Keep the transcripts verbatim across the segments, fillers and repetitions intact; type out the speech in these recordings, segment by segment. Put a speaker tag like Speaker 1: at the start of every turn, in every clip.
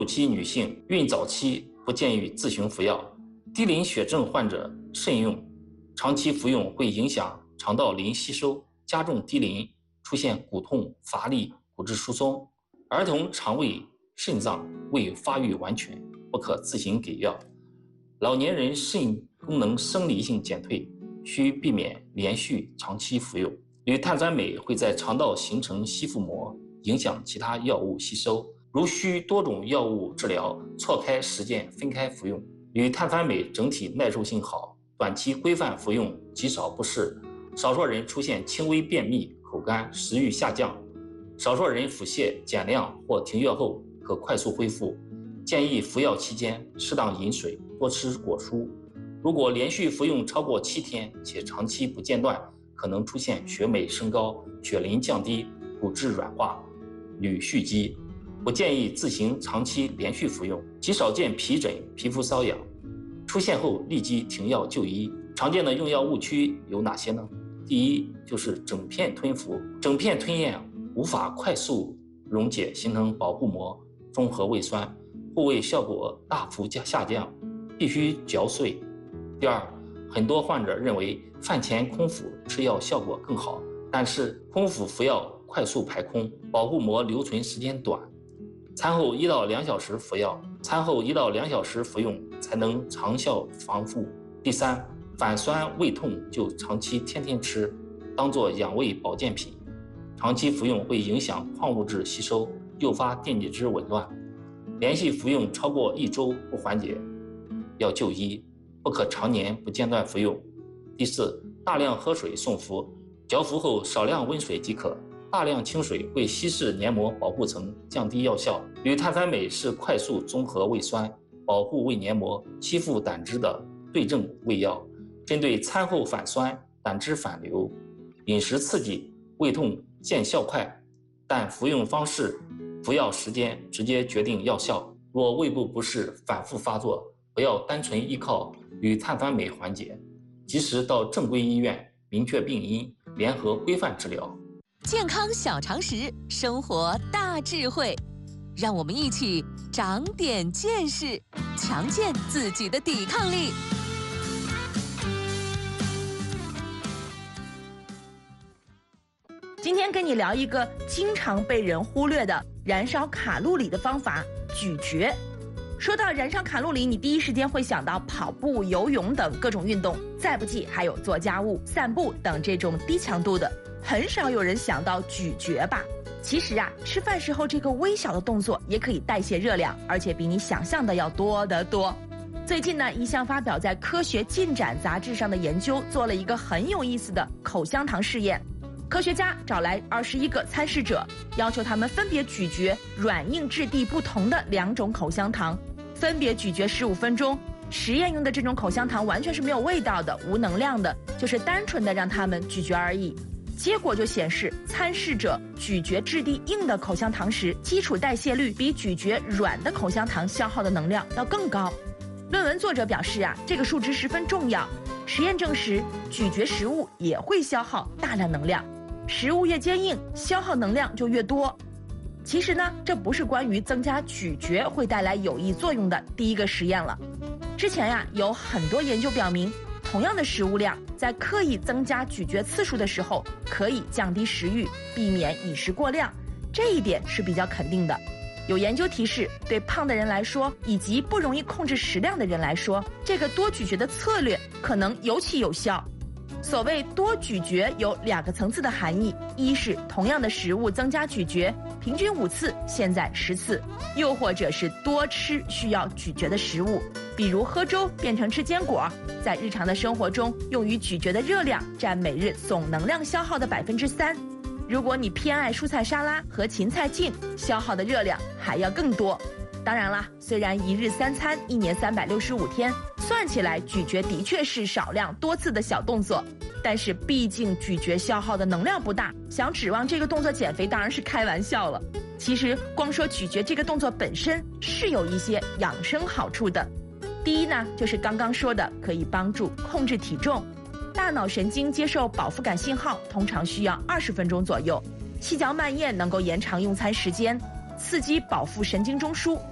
Speaker 1: 期女性孕早期不建议自行服药。低磷血症患者慎用，长期服用会影响肠道磷吸收，加重低磷，出现骨痛、乏力、骨质疏松。儿童肠胃、肾脏未发育完全，不可自行给药。老年人肾功能生理性减退，需避免连续长期服用。铝碳酸镁会在肠道形成吸附膜，影响其他药物吸收，如需多种药物治疗，错开时间分开服用。铝碳酸镁整体耐受性好，短期规范服用极少不适，少数人出现轻微便秘、口干、食欲下降，少数人腹泻减量或停药后可快速恢复。建议服药期间适当饮水，多吃果蔬。如果连续服用超过七天且长期不间断，可能出现血镁升高、血磷降低、骨质软化、铝蓄积。不建议自行长期连续服用，极少见皮疹、皮肤瘙痒，出现后立即停药就医。常见的用药误区有哪些呢？第一，就是整片吞服，整片吞咽无法快速溶解，形成保护膜，中和胃酸，护胃效果大幅下降，必须嚼碎。第二，很多患者认为饭前空腹吃药效果更好，但是空腹服药快速排空，保护膜留存时间短。餐后一到两小时服药，餐后一到两小时服用才能长效防复。第三，反酸胃痛就长期天天吃，当作养胃保健品，长期服用会影响矿物质吸收，诱发电解质紊乱。连续服用超过一周不缓解，要就医，不可常年不间断服用。第四，大量喝水送服，嚼服后少量温水即可。大量清水会稀释黏膜保护层，降低药效。铝碳酸镁是快速综合胃酸、保护胃黏膜、吸附胆汁的对症胃药，针对餐后反酸、胆汁反流、饮食刺激、胃痛见效快，但服用方式、服药时间直接决定药效。若胃部不适反复发作，不要单纯依靠铝碳酸镁缓解，及时到正规医院明确病因，联合规范治疗。
Speaker 2: 健康小常识，生活大智慧，让我们一起长点见识，强健自己的抵抗力。
Speaker 3: 今天跟你聊一个经常被人忽略的燃烧卡路里的方法——咀嚼。说到燃烧卡路里，你第一时间会想到跑步、游泳等各种运动，再不济还有做家务、散步等这种低强度的。很少有人想到咀嚼吧？其实啊，吃饭时候这个微小的动作也可以代谢热量，而且比你想象的要多得多。最近呢，一项发表在《科学进展》杂志上的研究做了一个很有意思的口香糖试验。科学家找来二十一个参试者，要求他们分别咀嚼软硬质地不同的两种口香糖，分别咀嚼十五分钟。实验用的这种口香糖完全是没有味道的，无能量的，就是单纯的让他们咀嚼而已。结果就显示，参试者咀嚼质地硬的口香糖时，基础代谢率比咀嚼软的口香糖消耗的能量要更高。论文作者表示啊，这个数值十分重要。实验证实，咀嚼食物也会消耗大量能量，食物越坚硬，消耗能量就越多。其实呢，这不是关于增加咀嚼会带来有益作用的第一个实验了。之前呀、啊，有很多研究表明，同样的食物量，在刻意增加咀嚼次数的时候，可以降低食欲，避免饮食过量，这一点是比较肯定的。有研究提示，对胖的人来说，以及不容易控制食量的人来说，这个多咀嚼的策略可能尤其有效。所谓多咀嚼有两个层次的含义，一是同样的食物增加咀嚼，平均五次，现在十次，又或者是多吃需要咀嚼的食物，比如喝粥变成吃坚果，在日常的生活中用于咀嚼的热量占每日总能量消耗的百分之三。如果你偏爱蔬菜沙拉和芹菜茎，消耗的热量还要更多。当然啦，虽然一日三餐，一年三百六十五天，算起来咀嚼的确是少量多次的小动作，但是毕竟咀嚼消耗的能量不大，想指望这个动作减肥当然是开玩笑了。其实光说咀嚼这个动作本身是有一些养生好处的。第一呢，就是刚刚说的可以帮助控制体重。大脑神经接受饱腹感信号通常需要二十分钟左右，细嚼慢咽能够延长用餐时间，刺激饱腹神经中枢，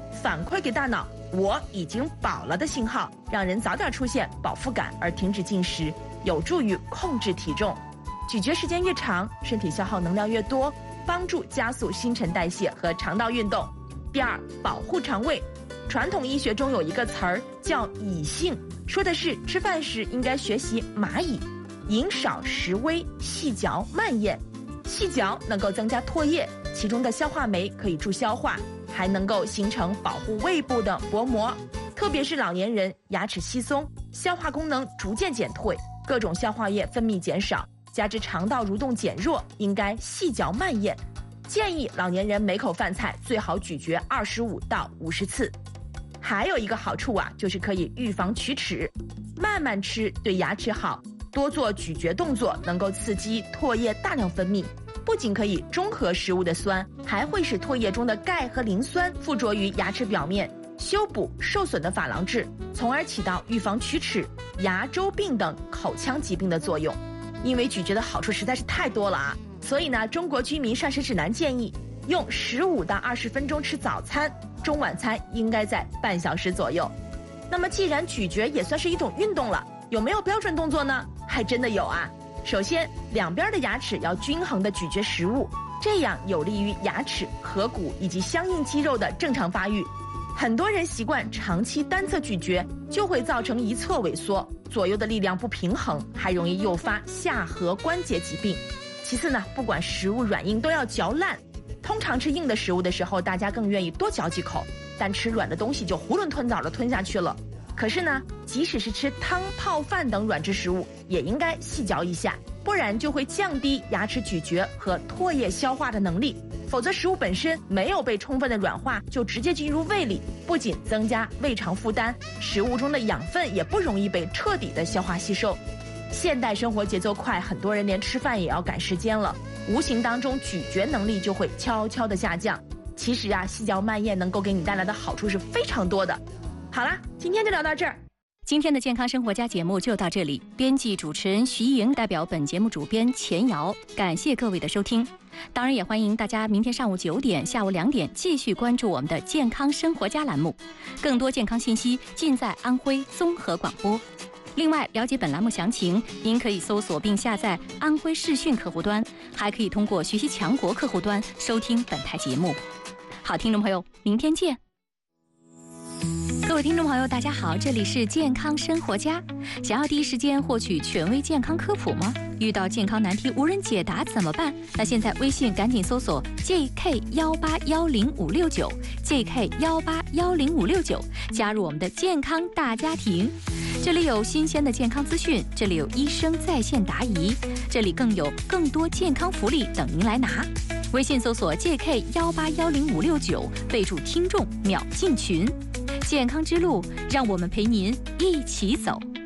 Speaker 3: 反馈给大脑我已经饱了的信号，让人早点出现饱腹感而停止进食，有助于控制体重。咀嚼时间越长，身体消耗能量越多，帮助加速新陈代谢和肠道运动。第二，保护肠胃。传统医学中有一个词儿叫蚁性，说的是吃饭时应该学习蚂蚁，饮少食微，细嚼慢咽。细嚼能够增加唾液，其中的消化酶可以助消化，还能够形成保护胃部的薄膜。特别是老年人，牙齿稀松，消化功能逐渐减退，各种消化液分泌减少，加之肠道蠕动减弱，应该细嚼慢咽。建议老年人每口饭菜最好咀嚼二十五到五十次。还有一个好处啊，就是可以预防龋齿，慢慢吃对牙齿好，多做咀嚼动作能够刺激唾液大量分泌，不仅可以中和食物的酸，还会使唾液中的钙和磷酸附着于牙齿表面，修补受损的珐琅质，从而起到预防龋齿、牙周病等口腔疾病的作用。因为咀嚼的好处实在是太多了啊，所以呢，中国居民膳食指南建议用十五到二十分钟吃早餐，中晚餐应该在半小时左右。那么既然咀嚼也算是一种运动了，有没有标准动作呢？还真的有啊。首先，两边的牙齿要均衡地咀嚼食物，这样有利于牙齿、颌骨以及相应肌肉的正常发育。很多人习惯长期单侧咀嚼，就会造成一侧萎缩，左右的力量不平衡，还容易诱发下颌关节疾病。其次呢，不管食物软硬都要嚼烂。通常吃硬的食物的时候，大家更愿意多嚼几口，但吃软的东西就囫囵吞枣的吞下去了。可是呢，即使是吃汤、泡饭等软质食物，也应该细嚼一下，不然就会降低牙齿咀嚼和唾液消化的能力。否则食物本身没有被充分的软化，就直接进入胃里，不仅增加胃肠负担，食物中的养分也不容易被彻底的消化吸收。现代生活节奏快，很多人连吃饭也要赶时间了，无形当中咀嚼能力就会悄悄的下降。其实啊，细嚼慢咽能够给你带来的好处是非常多的。好啦，今天就聊到这儿。
Speaker 4: 今天的健康生活家节目就到这里，编辑主持人徐莹代表本节目主编钱瑶，感谢各位的收听。当然也欢迎大家明天上午九点、下午两点继续关注我们的健康生活家栏目，更多健康信息尽在安徽综合广播。另外，了解本栏目详情，您可以搜索并下载安徽视讯客户端，还可以通过学习强国客户端收听本台节目。好，听众朋友，明天见。各位听众朋友，大家好，这里是健康生活家。想要第一时间获取权威健康科普吗？遇到健康难题无人解答怎么办？那现在微信赶紧搜索 J K 一八一零五六九 J K 一八一零五六九，加入我们的健康大家庭。这里有新鲜的健康资讯，这里有医生在线答疑，这里更有更多健康福利等您来拿。微信搜索 J K 一八一零五六九，备注听众秒进群。健康之路，让我们陪您一起走。